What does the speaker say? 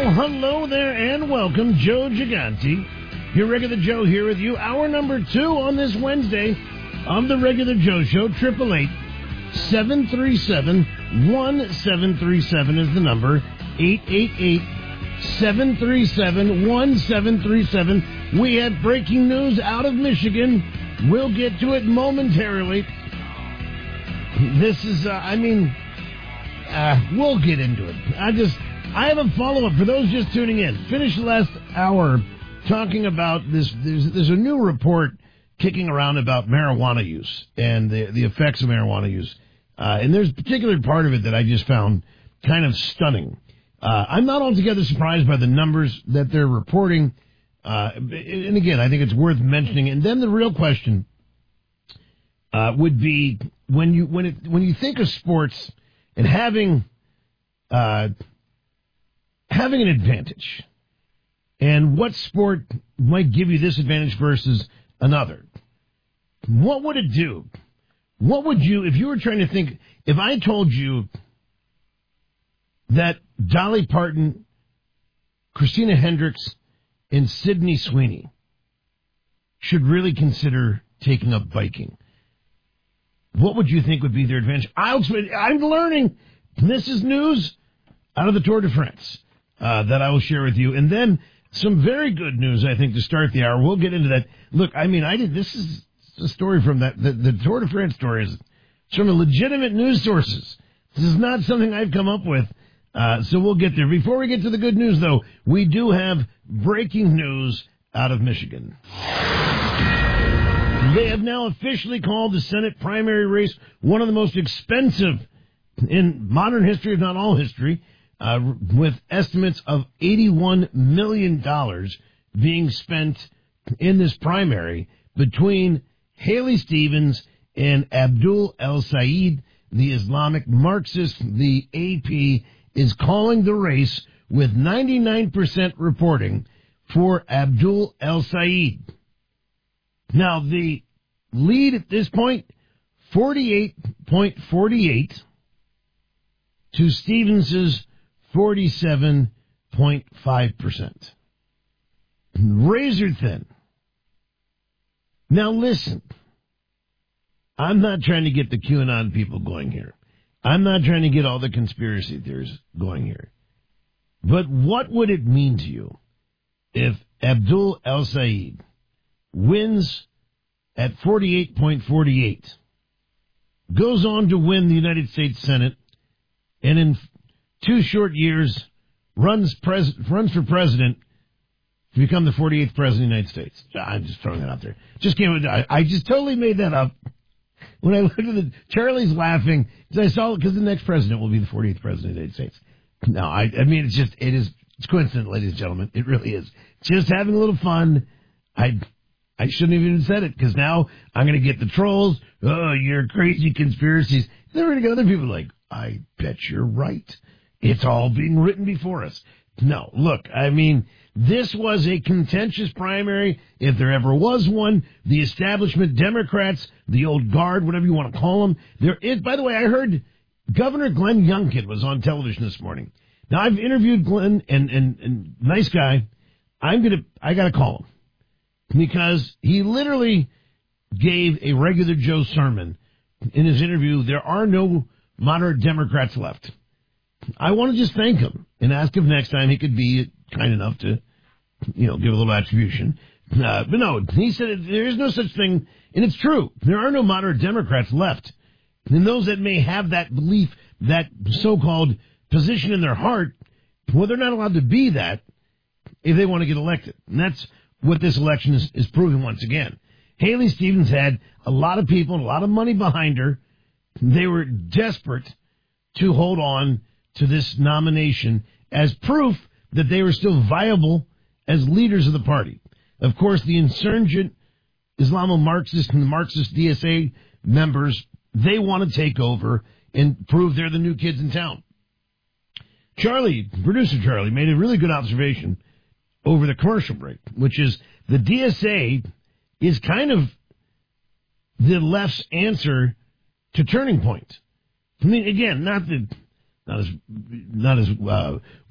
Well, hello there and welcome. Joe Gigante, your regular Joe here with you. Hour number 2 on this Wednesday of the regular Joe Show. 888-737-1737 is the number. 888-737-1737. We have breaking news out of Michigan. We'll get to it momentarily. This is, we'll get into it. I have a follow-up for those just tuning in. Finished last hour talking about this. There's a new report kicking around about marijuana use and the effects of marijuana use. And there's a particular part of it that I just found kind of stunning. I'm not altogether surprised by the numbers that they're reporting. And again, I think it's worth mentioning. And then the real question would be when you think of sports and having an advantage, and what sport might give you this advantage versus another, what would it do? What would you, if you were trying to think, if I told you that Dolly Parton, Christina Hendricks, and Sydney Sweeney should really consider taking up biking, what would you think would be their advantage? I'm learning. This is news out of the Tour de France that I will share with you. And then some very good news, I think, to start the hour. We'll get into that. Look, this is a story from the Tour de France story is from legitimate news sources. This is not something I've come up with. So we'll get there. Before we get to the good news, though, we do have breaking news out of Michigan. They have now officially called the Senate primary race one of the most expensive in modern history, if not all history, with estimates of $81 million being spent in this primary between Haley Stevens and Abdul El-Sayed, the Islamic Marxist. The AP is calling the race with 99% reporting for Abdul El-Sayed. Now, the lead at this point, 48.48 to Stevens's 47.5%. Razor thin. Now listen, I'm not trying to get the QAnon people going here. I'm not trying to get all the conspiracy theories going here. But what would it mean to you if Abdul El-Sayed wins at 48.48, goes on to win the United States Senate, and in 2 short years runs for president to become the 48th president of the United States? I'm just throwing that out there. I just totally made that up. When I looked at Charlie's laughing because because the next president will be the 48th president of the United States. No, it's coincident, ladies and gentlemen. It really is. Just having a little fun. I shouldn't have even said it because now I'm going to get the trolls. Oh, you're crazy conspiracies. Then we're going to get other people like, I bet you're right. It's all being written before us. No, look, this was a contentious primary, if there ever was one. The establishment Democrats, the old guard, whatever you want to call them. By the way, I heard Governor Glenn Youngkin was on television this morning. Now, I've interviewed Glenn, and nice guy. I got to call him because he literally gave a regular Joe sermon in his interview. There are no moderate Democrats left. I want to just thank him and ask him next time he could be kind enough to, give a little attribution. But no, he said there is no such thing, and it's true. There are no moderate Democrats left. And those that may have that belief, that so-called position in their heart, well, they're not allowed to be that if they want to get elected. And that's what this election is proving once again. Haley Stevens had a lot of people and a lot of money behind her. They were desperate to hold on to this nomination as proof that they were still viable as leaders of the party. Of course, the insurgent Islamo-Marxist and the Marxist DSA members, they want to take over and prove they're the new kids in town. Producer Charlie, made a really good observation over the commercial break, which is the DSA is kind of the left's answer to Turning Point. Again, not as